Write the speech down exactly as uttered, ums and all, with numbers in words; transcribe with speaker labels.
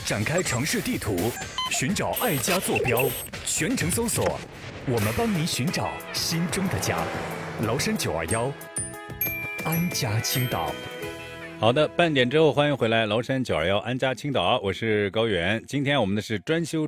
Speaker 1: 展开城市地图，寻找爱家坐标，全程搜索，我们帮您寻找心中的家。崂山九二幺，安家青岛。
Speaker 2: 好的，半点之后欢迎回来，崂山九二幺安家青岛，我是高原。今天我们的是专修